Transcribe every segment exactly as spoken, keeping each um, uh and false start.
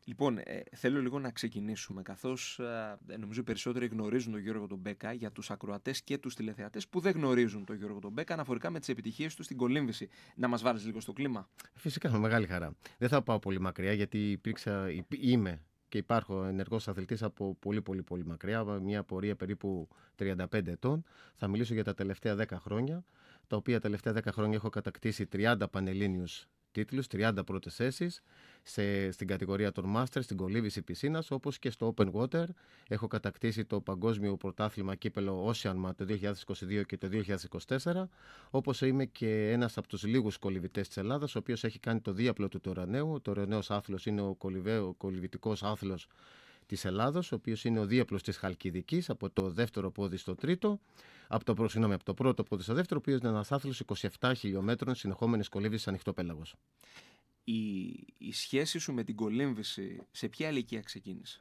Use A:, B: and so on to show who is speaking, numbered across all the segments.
A: Λοιπόν, ε, θέλω λίγο να ξεκινήσουμε, καθώς ε, νομίζω οι περισσότεροι γνωρίζουν τον Γιώργο τον Μπέκα, για τους ακροατές και τους τηλεθεατές που δεν γνωρίζουν τον Γιώργο τον Μπέκα αναφορικά με τις επιτυχίες του στην κολύμβηση. Να μας βάλεις λίγο στο κλίμα.
B: Φυσικά, με μεγάλη χαρά. Δεν θα πάω πολύ μακριά, γιατί υπήρξα, είμαι και υπάρχω ενεργός αθλητής από πολύ πολύ πολύ μακριά, μια πορεία περίπου τριάντα πέντε ετών. Θα μιλήσω για τα τελευταία δέκα χρόνια, τα οποία τελευταία δέκα χρόνια έχω κατακτήσει τριάντα πανελλήνιους τίτλους, τριάντα πρώτες θέσεις σε, στην κατηγορία των Masters, στην κολύμβηση πισίνας, όπως και στο Open Water. Έχω κατακτήσει το παγκόσμιο πρωτάθλημα κύπελο Oceanman το δύο χιλιάδες είκοσι δύο και το δύο χιλιάδες είκοσι τέσσερα, όπως είμαι και ένας από τους λίγους κολυμβητές της Ελλάδας, ο οποίος έχει κάνει το δίαπλο του τωραναίου. Ο τωραναίος άθλος είναι ο κολυμβητικός άθλος της Ελλάδος, ο οποίος είναι ο δίαπλος της Χαλκιδικής, από το δεύτερο πόδι στο τρίτο, από το, συγγνώμη, από το πρώτο πόδι στο δεύτερο, ο οποίος είναι ένας άθλος είκοσι επτά χιλιόμετρων συνεχόμενης κολύμβησης ανοιχτό πέλαγος.
A: Η, η σχέση σου με την κολύμβηση σε ποια ηλικία ξεκίνησε?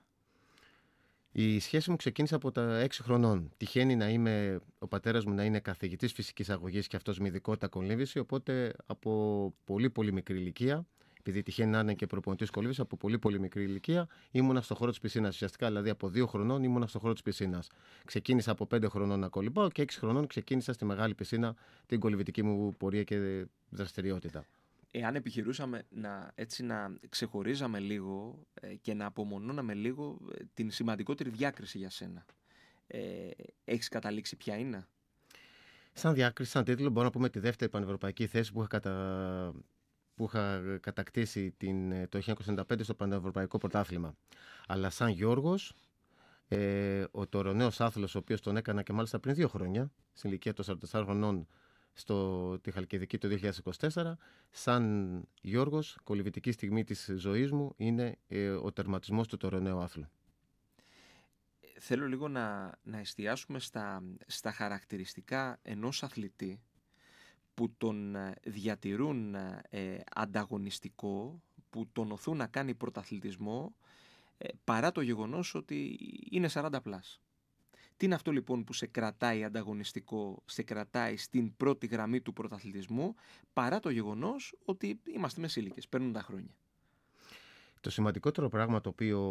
B: Η σχέση μου ξεκίνησε από τα έξι χρονών. Τυχαίνει να είμαι, ο πατέρας μου να είναι καθηγητής φυσικής αγωγής και αυτός με ειδικότητα κολύμβηση, οπότε από πολύ πολύ μικρή ηλικία, επειδή τυχαίνει να είναι και προπονητής κολύμβησης, από πολύ πολύ μικρή ηλικία ήμουνα στο χώρο της πισίνας. Ουσιαστικά, δηλαδή από δύο χρονών ήμουνα στο χώρο της πισίνας. Ξεκίνησα από πέντε χρονών να κολυμπάω και έξι χρονών ξεκίνησα στη μεγάλη πισίνα την κολυμβητική μου πορεία και δραστηριότητα.
A: Εάν επιχειρούσαμε να, έτσι, να ξεχωρίζαμε λίγο ε, και να απομονώναμε λίγο ε, την σημαντικότερη διάκριση για σένα, ε, έχεις καταλήξει ποια είναι?
B: Σαν διάκριση, σαν τίτλο, μπορώ να πούμε τη δεύτερη πανευρωπαϊκή θέση που είχα, κατα... που είχα κατακτήσει την... το χίλια εννιακόσια ενενήντα πέντε στο Πανευρωπαϊκό Πρωτάθλημα. Αλλά σαν Γιώργος, ε, ο τωριναίος άθλος, ο οποίος τον έκανα και μάλιστα πριν δύο χρόνια, στην ηλικία των σαράντα τεσσάρων χρονών, στο τη Χαλκιδική το δύο χιλιάδες είκοσι τέσσερα, σαν Γιώργος, κολυμβητική στιγμή της ζωής μου είναι ε, ο τερματισμός του τωριναίου άθλου.
A: Θέλω λίγο να, να εστιάσουμε στα, στα χαρακτηριστικά ενός αθλητή που τον διατηρούν ε, ανταγωνιστικό, που τον οθούν να κάνει πρωταθλητισμό ε, παρά το γεγονός ότι είναι σαράντα πλας. Τι είναι αυτό λοιπόν που σε κρατάει ανταγωνιστικό, σε κρατάει στην πρώτη γραμμή του πρωταθλητισμού, παρά το γεγονός ότι είμαστε μεσήλικες, παίρνουν τα χρόνια?
B: Το σημαντικότερο πράγμα το οποίο